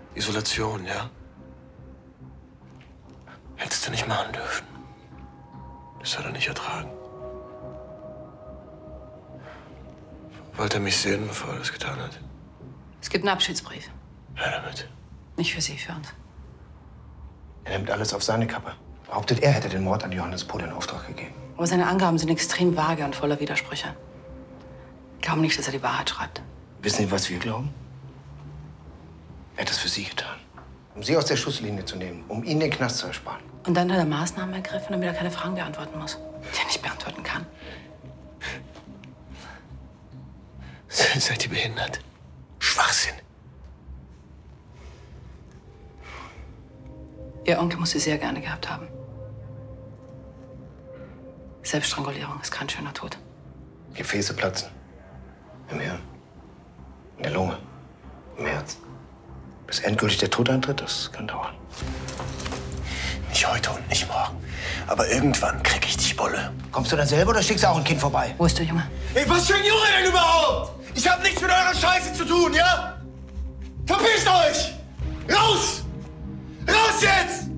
Isolation, ja? Hättest du nicht machen dürfen. Das hat er nicht ertragen. Wollte er mich sehen, bevor er das getan hat? Es gibt einen Abschiedsbrief. Her damit. Nicht für Sie, für uns. Er nimmt alles auf seine Kappe. Behauptet, er hätte den Mord an Johannes Pohl in Auftrag gegeben. Aber seine Angaben sind extrem vage und voller Widersprüche. Ich glaube nicht, dass er die Wahrheit schreibt. Wissen Sie, was wir glauben? Er hat es für Sie getan. Um Sie aus der Schusslinie zu nehmen, um Ihnen den Knast zu ersparen. Und dann hat er Maßnahmen ergriffen, damit er keine Fragen beantworten muss, die er nicht beantworten kann. Seid ihr behindert? Schwachsinn. Ihr Onkel muss Sie sehr gerne gehabt haben. Selbststrangulierung ist kein schöner Tod. Gefäße platzen. Im Hirn. In der Lunge. Im Herz. Bis endgültig der Tod eintritt, das kann dauern. Nicht heute und nicht morgen. Aber irgendwann krieg ich die Bolle. Kommst du dann selber oder schickst du auch ein Kind vorbei? Wo ist der Junge? Ey, was für ein Junge denn überhaupt? Ich hab nichts mit eurer Scheiße zu tun, ja? Verpisst euch! Raus! Raus jetzt!